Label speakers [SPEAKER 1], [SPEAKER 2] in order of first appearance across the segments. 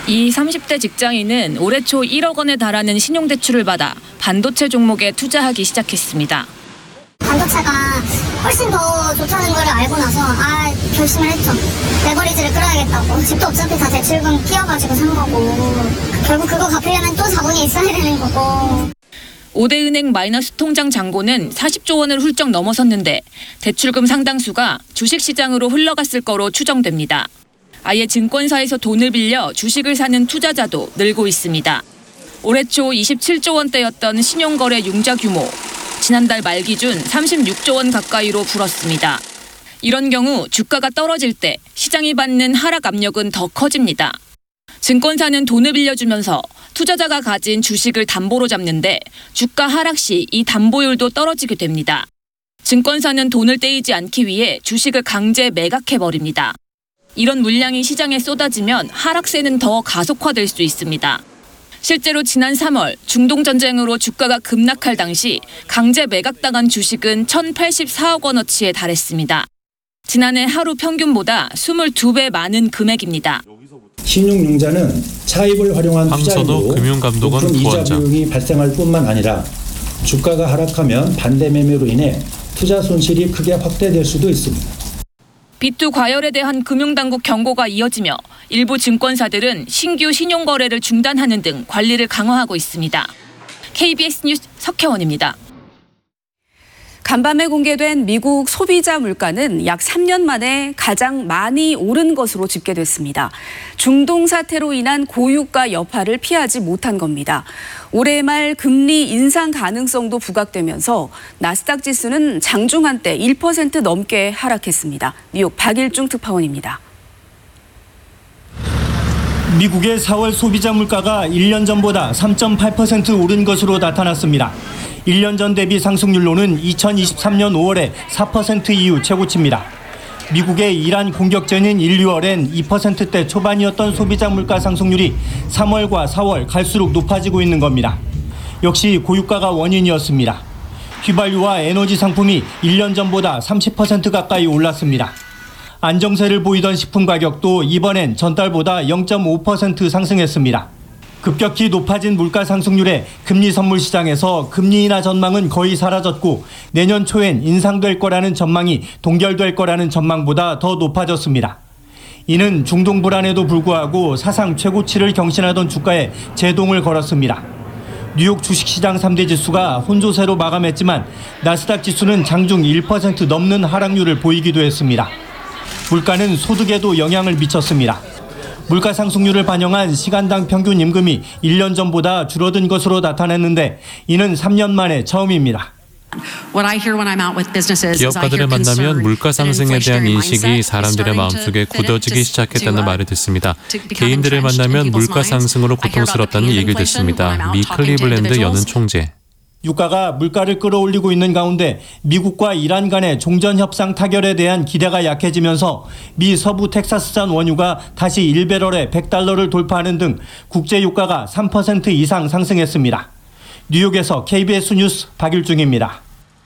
[SPEAKER 1] 이 30대 직장인은 올해 초 1억 원에 달하는 신용대출을 받아 반도체 종목에 투자하기 시작했습니다.
[SPEAKER 2] 반도체가 훨씬 더 좋다는 걸 알고 나서 결심을 했죠. 레버리지를 끌어야겠다고. 집도 어차피 다 대출금 끼워가지고 산 거고 결국 그거 갚으려면 또 자본이 있어야 되는 거고.
[SPEAKER 1] 5대 은행 마이너스 통장 잔고는 40조 원을 훌쩍 넘어섰는데 대출금 상당수가 주식시장으로 흘러갔을 거로 추정됩니다. 아예 증권사에서 돈을 빌려 주식을 사는 투자자도 늘고 있습니다. 올해 초 27조 원대였던 신용거래 융자 규모, 지난달 말 기준 36조 원 가까이로 불었습니다. 이런 경우 주가가 떨어질 때 시장이 받는 하락 압력은 더 커집니다. 증권사는 돈을 빌려주면서 투자자가 가진 주식을 담보로 잡는데 주가 하락 시 이 담보율도 떨어지게 됩니다. 증권사는 돈을 떼이지 않기 위해 주식을 강제 매각해버립니다. 이런 물량이 시장에 쏟아지면 하락세는 더 가속화될 수 있습니다. 실제로 지난 3월 중동 전쟁으로 주가가 급락할 당시 강제 매각당한 주식은 1,084억 원어치에 달했습니다. 지난해 하루 평균보다 22배 많은 금액입니다.
[SPEAKER 3] 신용융자는 차입을 활용한 투자이므로 높은 이자 비용이 발생할 뿐만 아니라 주가가 하락하면 반대 매매로 인해 투자 손실이 크게 확대될 수도 있습니다.
[SPEAKER 1] B2 과열에 대한 금융당국 경고가 이어지며 일부 증권사들은 신규 신용거래를 중단하는 등 관리를 강화하고 있습니다. KBS 뉴스 석혜원입니다.
[SPEAKER 4] 간밤에 공개된 미국 소비자 물가는 약 3년 만에 가장 많이 오른 것으로 집계됐습니다. 중동 사태로 인한 고유가 여파를 피하지 못한 겁니다. 올해 말 금리 인상 가능성도 부각되면서 나스닥 지수는 장중 한때 1% 넘게 하락했습니다. 뉴욕 박일중 특파원입니다.
[SPEAKER 5] 미국의 4월 소비자 물가가 1년 전보다 3.8% 오른 것으로 나타났습니다. 1년 전 대비 상승률로는 2023년 5월에 4% 이후 최고치입니다. 미국의 이란 공격 전인 1, 2월엔 2%대 초반이었던 소비자 물가 상승률이 3월과 4월 갈수록 높아지고 있는 겁니다. 역시 고유가가 원인이었습니다. 휘발유와 에너지 상품이 1년 전보다 30% 가까이 올랐습니다. 안정세를 보이던 식품 가격도 이번엔 전달보다 0.5% 상승했습니다. 급격히 높아진 물가 상승률에 금리 선물 시장에서 금리 인하 전망은 거의 사라졌고 내년 초엔 인상될 거라는 전망이 동결될 거라는 전망보다 더 높아졌습니다. 이는 중동 불안에도 불구하고 사상 최고치를 경신하던 주가에 제동을 걸었습니다. 뉴욕 주식시장 3대 지수가 혼조세로 마감했지만 나스닥 지수는 장중 1% 넘는 하락률을 보이기도 했습니다. 물가는 소득에도 영향을 미쳤습니다. 물가 상승률을 반영한 시간당 평균 임금이 1년 전보다 줄어든 것으로 나타났는데 이는 3년 만에 처음입니다.
[SPEAKER 6] 기업가들을 만나면 물가 상승에 대한 인식이 사람들의 마음속에 굳어지기 시작했다는 말을 듣습니다. 개인들을 만나면 물가 상승으로 고통스럽다는 얘기를 듣습니다. 미 클리블랜드 연은 총재.
[SPEAKER 5] 유가가 물가를 끌어올리고 있는 가운데 미국과 이란 간의 종전 협상 타결에 대한 기대가 약해지면서 미 서부 텍사스산 원유가 다시 1배럴에 $100를 돌파하는 등 국제 유가가 3% 이상 상승했습니다. 뉴욕에서 KBS 뉴스 박일중입니다.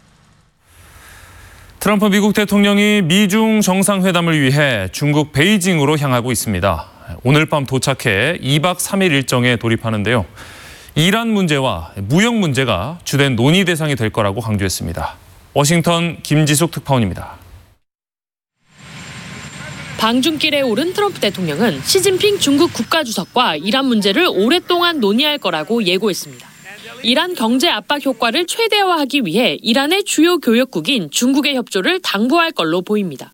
[SPEAKER 7] 트럼프 미국 대통령이 미중 정상회담을 위해 중국 베이징으로 향하고 있습니다. 오늘 밤 도착해 2박 3일 일정에 돌입하는데요. 이란 문제와 무역 문제가 주된 논의 대상이 될 거라고 강조했습니다. 워싱턴 김지숙 특파원입니다.
[SPEAKER 8] 방중길에 오른 트럼프 대통령은 시진핑 중국 국가주석과 이란 문제를 오랫동안 논의할 거라고 예고했습니다. 이란 경제 압박 효과를 최대화하기 위해 이란의 주요 교역국인 중국의 협조를 당부할 걸로 보입니다.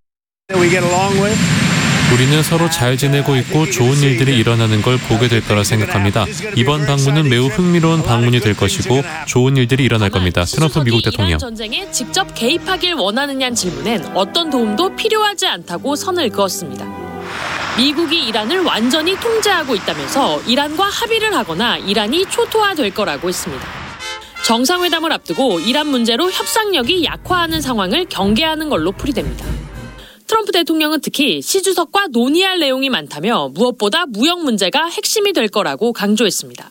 [SPEAKER 6] 우리는 서로 잘 지내고 있고 좋은 일들이 일어나는 걸 보게 될 거라 생각합니다. 이번 방문은 매우 흥미로운 방문이 될 것이고 좋은 일들이 일어날 겁니다. 트럼프 미국 대통령.
[SPEAKER 8] 이란 전쟁에 직접 개입하길 원하느냐는 질문엔 어떤 도움도 필요하지 않다고 선을 그었습니다. 미국이 이란을 완전히 통제하고 있다면서 이란과 합의를 하거나 이란이 초토화될 거라고 했습니다. 정상회담을 앞두고 이란 문제로 협상력이 약화하는 상황을 경계하는 걸로 풀이됩니다. 트럼프 대통령은 특히 시 주석과 논의할 내용이 많다며 무엇보다 무역 문제가 핵심이 될 거라고 강조했습니다.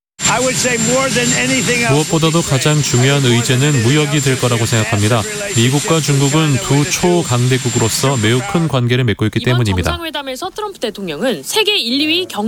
[SPEAKER 6] 무엇보다도 가장 중요한 의제는 무역이 될 거라고 생각합니다. 미국과 중국은 두 초강대국으로서 매우 큰 관계를 맺고 있기 때문입니다.
[SPEAKER 8] 이번 정상회담에서 트럼프 대통령은 세계 1, 2위